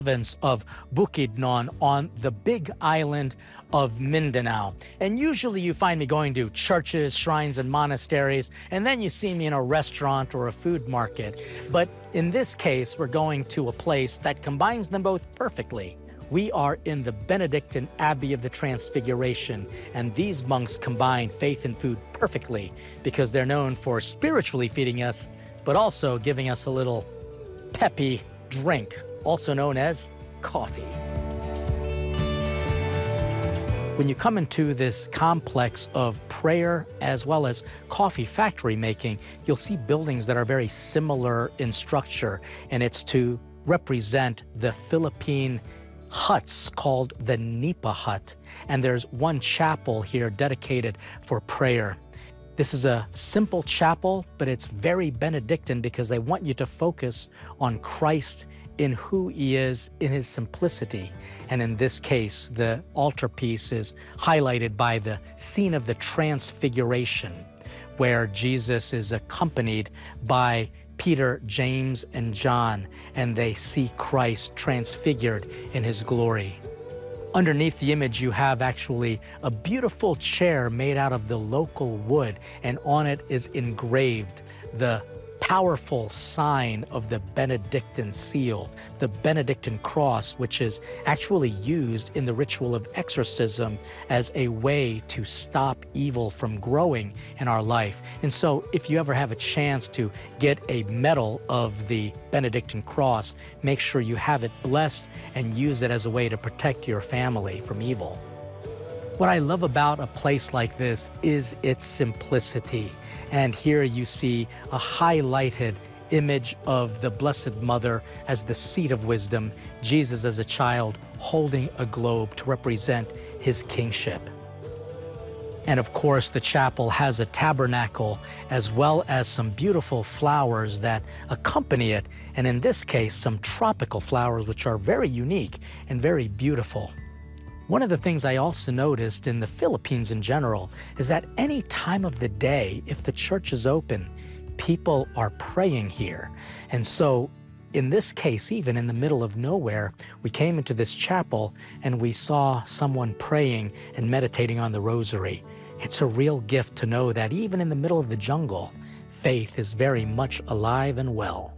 province of Bukidnon on the big island of Mindanao. And usually you find me going to churches, shrines, and monasteries, and then you see me in a restaurant or a food market. But in this case, we're going to a place that combines them both perfectly. We are in the Benedictine Abbey of the Transfiguration, and these monks combine faith and food perfectly because they're known for spiritually feeding us, but also giving us a little peppy drink, also known as coffee. When you come into this complex of prayer as well as coffee factory making, you'll see buildings that are very similar in structure, and it's to represent the Philippine huts called the Nipa hut. And there's one chapel here dedicated for prayer. This is a simple chapel, but it's very Benedictine because they want you to focus on Christ in who he is in his simplicity. And in this case, the altarpiece is highlighted by the scene of the Transfiguration, where Jesus is accompanied by Peter, James, and John, and they see Christ transfigured in his glory. Underneath the image, you have actually a beautiful chair made out of the local wood, and on it is engraved the powerful sign of the Benedictine seal, the Benedictine cross, which is actually used in the ritual of exorcism as a way to stop evil from growing in our life. And so if you ever have a chance to get a medal of the Benedictine cross, make sure you have it blessed and use it as a way to protect your family from evil. What I love about a place like this is its simplicity. And here you see a highlighted image of the Blessed Mother as the seat of wisdom, Jesus as a child holding a globe to represent his kingship. And of course, the chapel has a tabernacle as well as some beautiful flowers that accompany it. And in this case, some tropical flowers, which are very unique and very beautiful. One of the things I also noticed in the Philippines in general is that any time of the day, if the church is open, people are praying here. And so in this case, even in the middle of nowhere, we came into this chapel and we saw someone praying and meditating on the rosary. It's a real gift to know that even in the middle of the jungle, faith is very much alive and well.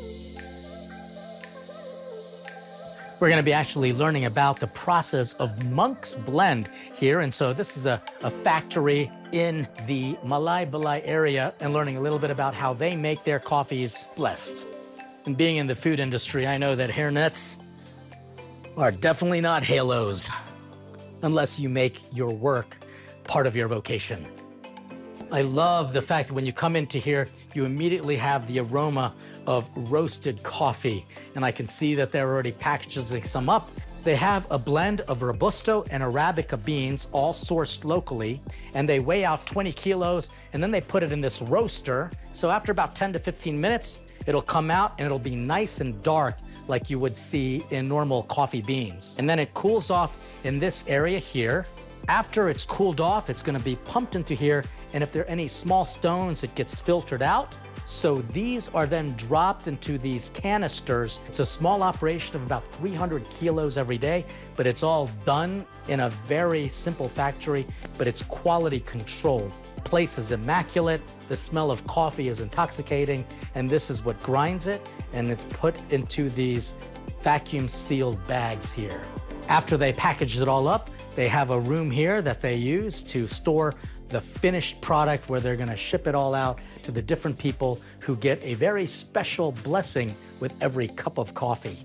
We're going to be actually learning about the process of Monk's Blend here. And so this is a factory in the Malaybalay area, and learning a little bit about how they make their coffees blessed. And being in the food industry, I know that hairnets are definitely not halos unless you make your work part of your vocation. I love the fact that when you come into here, you immediately have the aroma of roasted coffee. And I can see that they're already packaging some up. They have a blend of Robusto and Arabica beans, all sourced locally, and they weigh out 20 kilos, and then they put it in this roaster. So after about 10 to 15 minutes, it'll come out and it'll be nice and dark like you would see in normal coffee beans. And then it cools off in this area here. After it's cooled off, it's gonna be pumped into here, and if there are any small stones, it gets filtered out. So these are then dropped into these canisters. It's a small operation of about 300 kilos every day, but it's all done in a very simple factory, but it's quality controlled. The place is immaculate, the smell of coffee is intoxicating, and this is what grinds it, and it's put into these vacuum sealed bags here. After they package it all up, they have a room here that they use to store the finished product, where they're gonna ship it all out to the different people who get a very special blessing with every cup of coffee.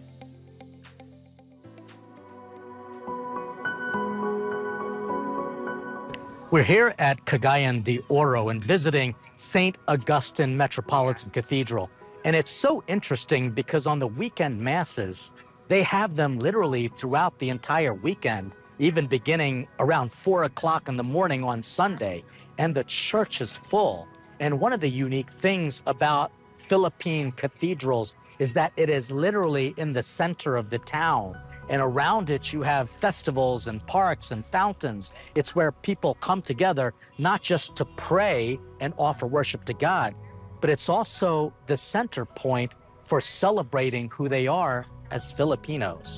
We're here at Cagayan de Oro and visiting St. Augustine Metropolitan Cathedral. And it's so interesting because on the weekend masses, they have them literally throughout the entire weekend, even beginning around 4 o'clock in the morning on Sunday, and the church is full. And one of the unique things about Philippine cathedrals is that it is literally in the center of the town. And around it, you have festivals and parks and fountains. It's where people come together, not just to pray and offer worship to God, but it's also the center point for celebrating who they are as Filipinos.